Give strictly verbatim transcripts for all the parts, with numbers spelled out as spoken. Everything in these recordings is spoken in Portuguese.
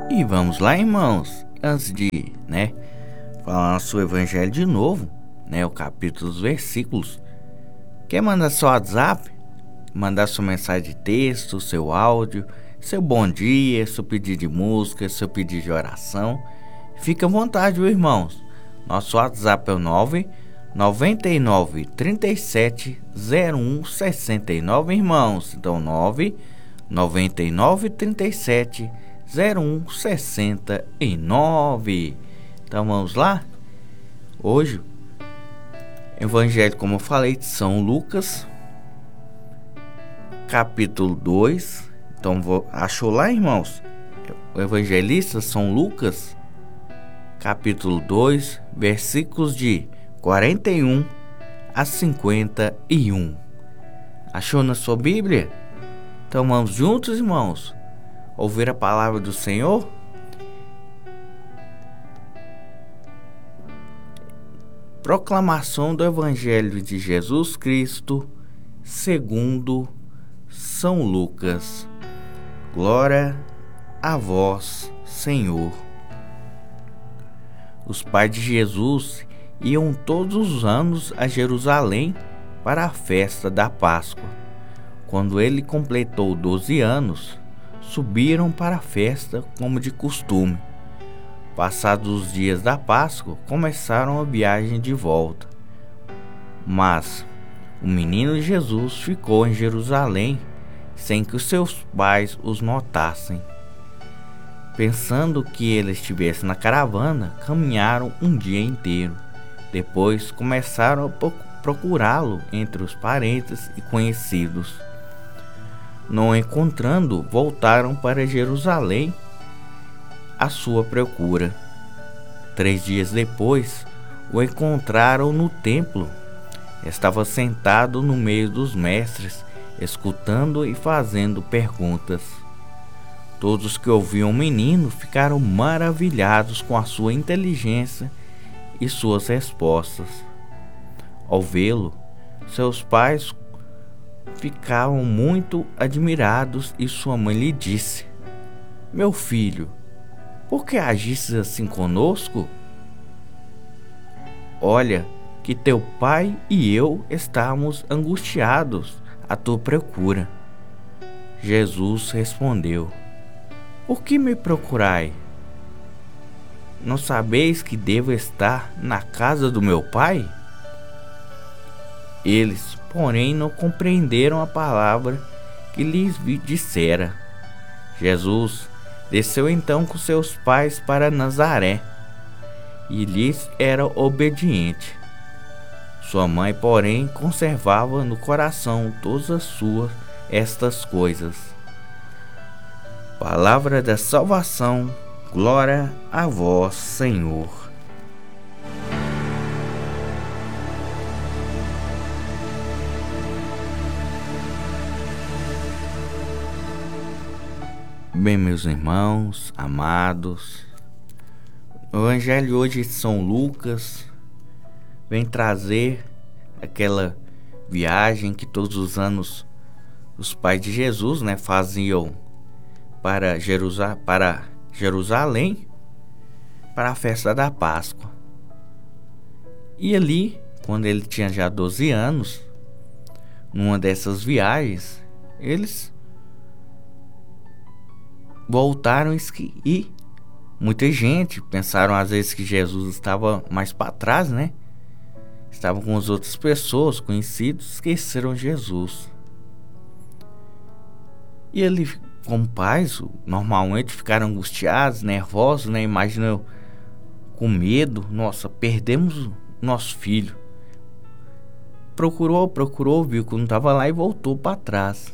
E vamos lá, irmãos, antes de, né, falar nosso evangelho de novo, né, o capítulo dos versículos. Quer mandar seu WhatsApp, mandar sua mensagem de texto, seu áudio, seu bom dia, seu pedido de música, seu pedido de oração? Fica à vontade, viu, irmãos? Nosso WhatsApp é o nove nove nove, três sete, zero um seis nove, irmãos. Então, nove nove nove, três sete, zero um seis nove. Então, vamos lá? Hoje, Evangelho, como eu falei, de São Lucas, capítulo dois. Então, vou, achou lá, irmãos? O evangelista São Lucas, capítulo dois, versículos de quarenta e um a cinquenta e um. Achou na sua Bíblia? Então vamos juntos, irmãos, ouvir a palavra do Senhor? Proclamação do Evangelho de Jesus Cristo segundo São Lucas. Glória a vós, Senhor. Os pais de Jesus iam todos os anos a Jerusalém para a festa da Páscoa. Quando ele completou doze anos, subiram para a festa como de costume. Passados os dias da Páscoa, começaram a viagem de volta. Mas o menino Jesus ficou em Jerusalém sem que os seus pais os notassem. Pensando que ele estivesse na caravana, caminharam um dia inteiro. Depois começaram a procurá-lo entre os parentes e conhecidos. Não encontrando, voltaram para Jerusalém à sua procura. Três dias depois, o encontraram no templo. Estava sentado no meio dos mestres, escutando e fazendo perguntas. Todos que ouviam o menino ficaram maravilhados com a sua inteligência e suas respostas. Ao vê-lo, seus pais ficavam muito admirados e sua mãe lhe disse: "Meu filho, por que agiste assim conosco? Olha, que teu pai e eu estávamos angustiados à tua procura." Jesus respondeu: "Por que me procurai? Não sabeis que devo estar na casa do meu pai?" Eles, porém, não compreenderam a palavra que lhes dissera. Jesus desceu então com seus pais para Nazaré e lhes era obediente. Sua mãe, porém, conservava no coração todas as suas estas coisas. Palavra da salvação, glória a vós, Senhor. Bem, meus irmãos, amados, o Evangelho hoje de São Lucas vem trazer aquela viagem que todos os anos os pais de Jesus, né, faziam para, Jerusa- para Jerusalém, para a festa da Páscoa. E ali, quando ele tinha já doze anos, numa dessas viagens, eles voltaram e muita gente pensaram às vezes que Jesus estava mais para trás, né? Estavam com as outras pessoas conhecidas, esqueceram Jesus. E ele, como pais, normalmente ficaram angustiados, nervosos, né? Imagina eu com medo, nossa, perdemos o nosso filho. Procurou, procurou, viu que não estava lá e voltou para trás.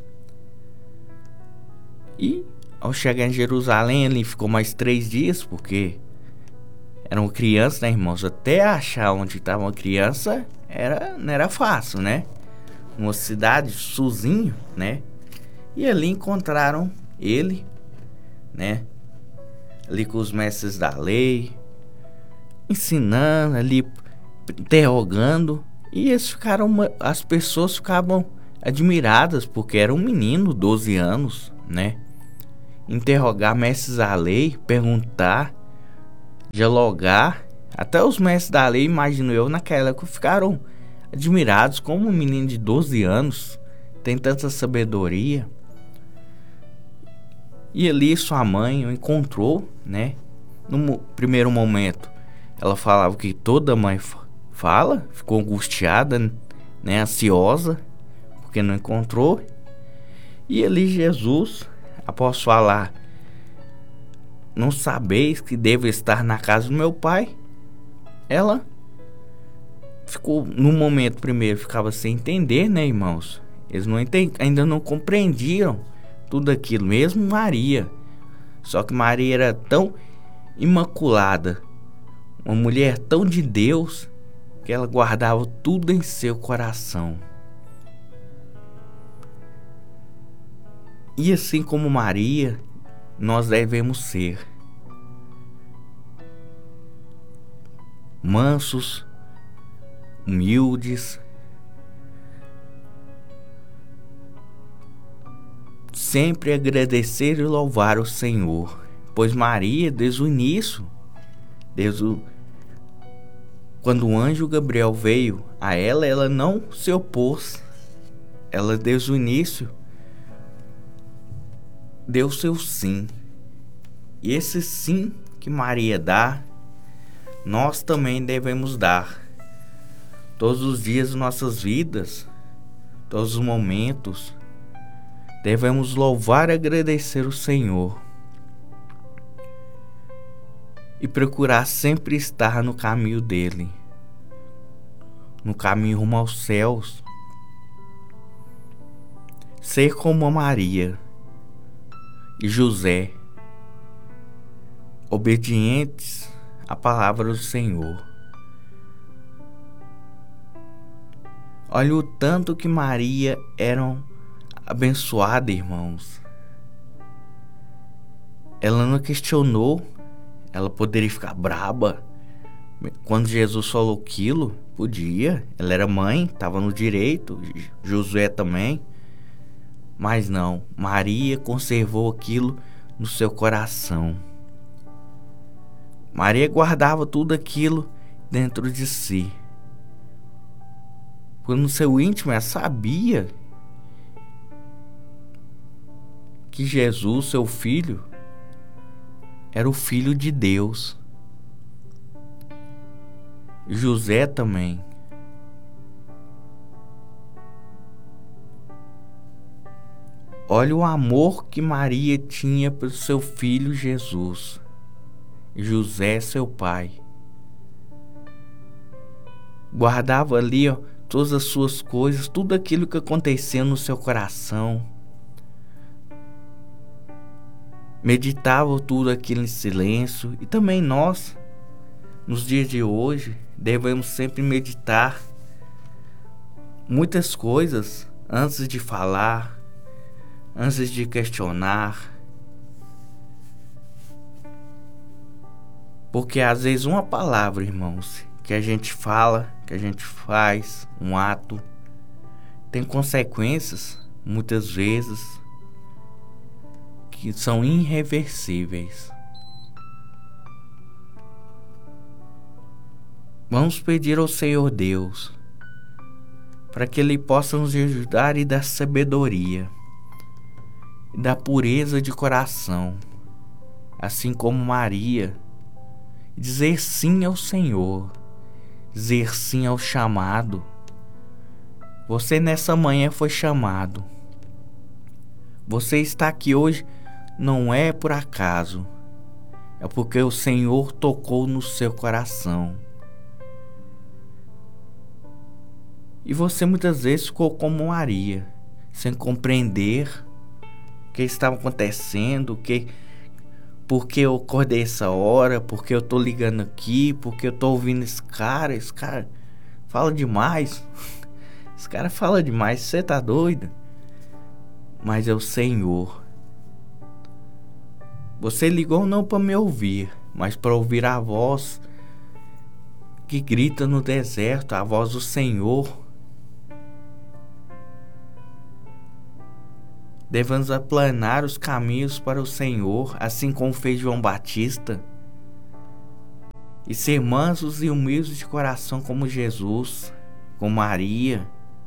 E ao chegar em Jerusalém, ele ficou mais três dias, porque eram crianças, né, irmãos? Até achar onde estava uma criança era, não era fácil, né? Uma cidade sozinho, né? E ali encontraram ele, né? Ali com os mestres da lei, ensinando, ali interrogando. E eles ficaram, as pessoas ficavam admiradas, porque era um menino, doze anos, né? interrogar mestres da lei, perguntar, dialogar. Até os mestres da lei, imagino eu, naquela época ficaram admirados como um menino de doze anos tem tanta sabedoria. E ali sua mãe o encontrou, né? No primeiro momento, ela falava que toda mãe fala, ficou angustiada, né? Ansiosa, porque não encontrou. E ali Jesus, após falar, não sabeis que devo estar na casa do meu pai, ela ficou, no momento primeiro, ficava sem entender, né, irmãos? Eles não entend, ainda não compreendiam tudo aquilo, mesmo Maria. Só que Maria era tão imaculada, uma mulher tão de Deus, que ela guardava tudo em seu coração. E assim como Maria, nós devemos ser mansos, humildes, sempre agradecer e louvar o Senhor, pois Maria, desde o início, desde o, quando o anjo Gabriel veio a ela, ela não se opôs. Ela, desde o início, deu seu sim. E esse sim que Maria dá, nós também devemos dar. Todos os dias de nossas vidas, todos os momentos, devemos louvar e agradecer o Senhor. E procurar sempre estar no caminho dele, no caminho rumo aos céus. Ser como a Maria e José, obedientes à palavra do Senhor. Olha o tanto que Maria era abençoada, irmãos. Ela não questionou. Ela poderia ficar braba quando Jesus falou aquilo. Podia. Ela era mãe, estava no direito. Josué também. Mas não. Maria conservou aquilo no seu coração. Maria guardava tudo aquilo dentro de si. Porque no seu íntimo ela sabia que Jesus, seu filho, era o filho de Deus. José também. Olha o amor que Maria tinha pelo seu filho Jesus. José, seu pai. Guardava ali, ó, todas as suas coisas, tudo aquilo que acontecia no seu coração. Meditava tudo aquilo em silêncio. E também nós, nos dias de hoje, devemos sempre meditar muitas coisas antes de falar, antes de questionar. Porque às vezes uma palavra, irmãos, que a gente fala, que a gente faz, um ato, tem consequências, muitas vezes, que são irreversíveis. Vamos pedir ao Senhor Deus para que Ele possa nos ajudar e dar sabedoria e dar pureza de coração, assim como Maria, dizer sim ao Senhor, dizer sim ao chamado. Você nessa manhã foi chamado. Você está aqui hoje não é por acaso, é porque o Senhor tocou no seu coração. E você muitas vezes ficou como Maria, sem compreender o que estava acontecendo, o que, por que eu acordei essa hora, por que eu tô ligando aqui, por que eu tô ouvindo esse cara, esse cara fala demais, esse cara fala demais, você tá doido? Mas é o Senhor. Você ligou não para me ouvir, mas para ouvir a voz que grita no deserto, a voz do Senhor. devemos aplanar os caminhos para o Senhor, assim como fez João Batista, e ser mansos e humildes de coração como Jesus, como Maria.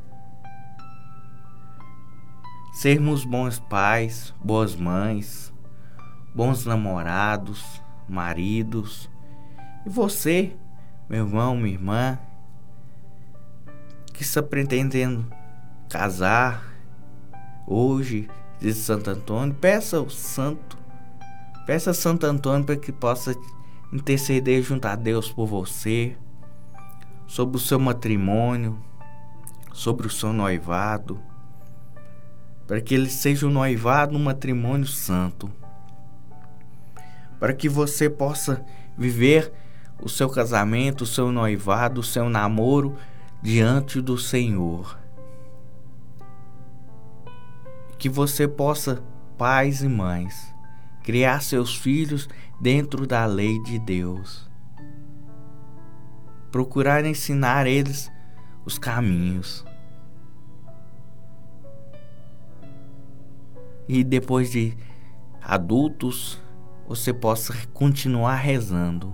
Sermos bons pais, boas mães, bons namorados, maridos. E você, meu irmão, minha irmã, que está pretendendo casar hoje, diz Santo Antônio, peça ao santo, peça a Santo Antônio para que possa interceder junto a Deus por você, sobre o seu matrimônio, sobre o seu noivado, para que ele seja um noivado, um matrimônio santo, para que você possa viver o seu casamento, o seu noivado, o seu namoro diante do Senhor. Que você possa, pais e mães, criar seus filhos dentro da lei de Deus. Procurar ensinar eles os caminhos. E depois de adultos, você possa continuar rezando.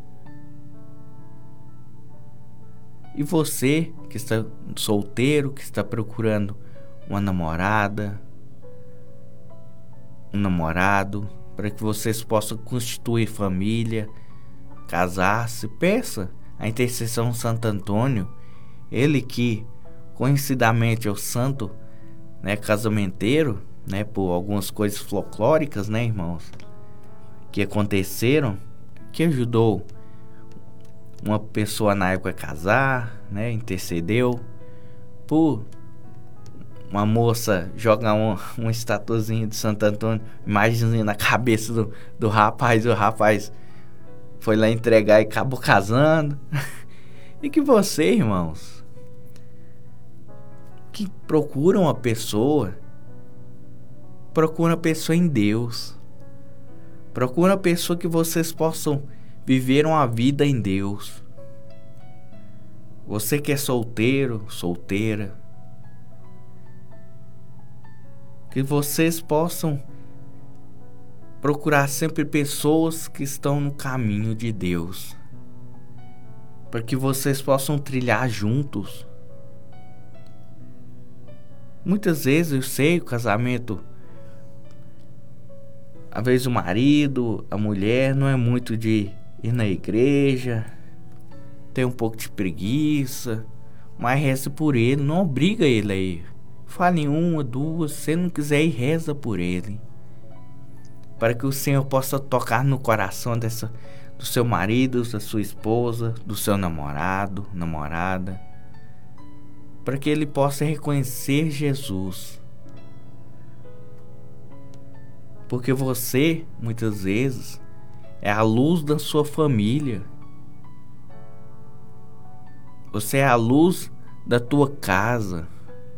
E você que está solteiro, que está procurando uma namorada, um namorado, para que vocês possam constituir família, casar-se, peça a intercessão de Santo Antônio, ele que conhecidamente é o santo, né, casamenteiro, né, por algumas coisas folclóricas, né, irmãos, que aconteceram, que ajudou uma pessoa na época a casar, né, intercedeu por uma moça jogar um, uma estatuazinha de Santo Antônio, imagem na cabeça do, do rapaz, o rapaz foi lá entregar e acabou casando. E que você, irmãos, que procuram uma pessoa, procura uma pessoa em Deus, procura uma pessoa que vocês possam viver uma vida em Deus. Você que é solteiro, solteira, que vocês possam procurar sempre pessoas que estão no caminho de Deus, para que vocês possam trilhar juntos. Muitas vezes eu sei o casamento, às vezes o marido, a mulher não é muito de ir na igreja, tem um pouco de preguiça, mas reza por ele, não obriga ele a ir. Fale uma, duas, se não quiser ir, reza por ele, para que o Senhor possa tocar no coração dessa, do seu marido, da sua esposa, do seu namorado, namorada, para que ele possa reconhecer Jesus. Porque você, muitas vezes, é a luz da sua família. Você é a luz da tua casa.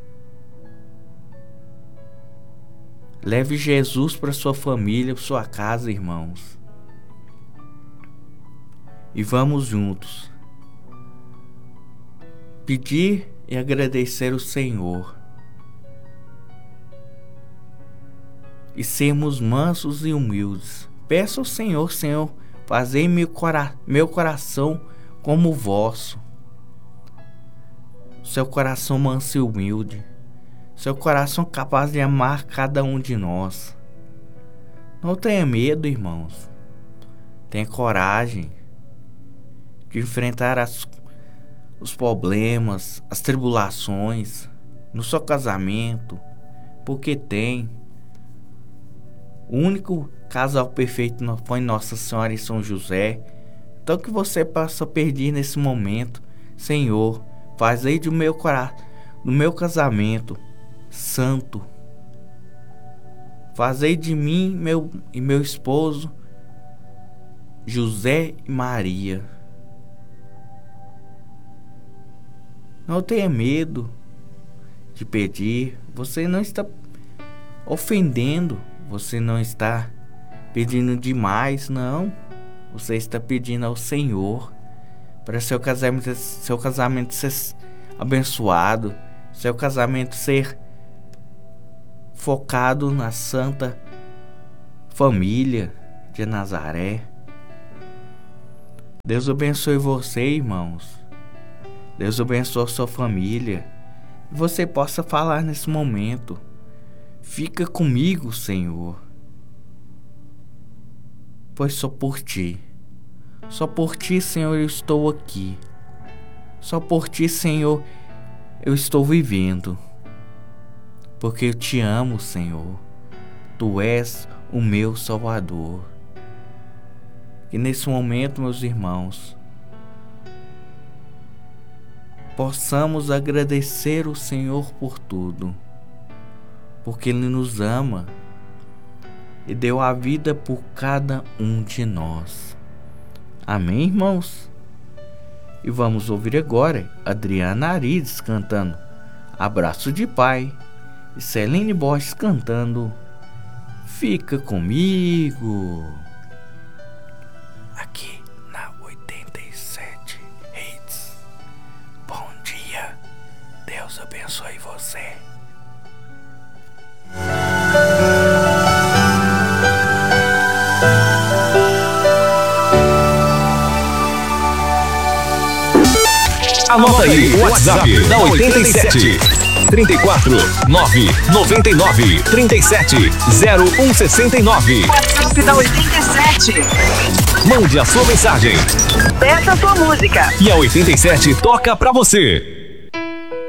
Leve Jesus para sua família, para sua casa, irmãos. E vamos juntos pedir e agradecer o Senhor. E sermos mansos e humildes. Peça ao Senhor, Senhor, fazei meu, cora- meu coração como o vosso. Seu coração manso e humilde. Seu coração capaz de amar cada um de nós. Não tenha medo, irmãos. Tenha coragem de enfrentar as, os problemas, as tribulações no seu casamento, porque tem. O único casal perfeito foi Nossa Senhora e São José. Então que você possa pedir nesse momento: Senhor, fazei do meu coração, do meu casamento santo. Fazei de mim meu, e meu esposo José e Maria. Não tenha medo de pedir. Você não está ofendendo. Você não está pedindo demais, não. Você está pedindo ao Senhor para seu casamento, seu casamento ser abençoado, seu casamento ser focado na Santa Família de Nazaré. Deus abençoe você, irmãos. Deus abençoe a sua família. E você possa falar nesse momento: fica comigo, Senhor, pois só por ti, só por ti, Senhor, eu estou aqui. Só por ti, Senhor, eu estou vivendo. Porque eu te amo, Senhor. Tu és o meu Salvador. E nesse momento, meus irmãos, possamos agradecer o Senhor por tudo, porque Ele nos ama e deu a vida por cada um de nós. Amém, irmãos? E vamos ouvir agora Adriana Arides cantando Abraço de Pai e Celine Borges cantando Fica Comigo. Aqui na oitenta e sete Hits. Bom dia, Deus abençoe você. Anota aí o WhatsApp da oitenta e sete, trinta e quatro, nove nove nove, trinta e sete, zero um sessenta e nove. WhatsApp da oitenta e sete. Mande a sua mensagem. Peça a sua música. E a oitenta e sete toca pra você.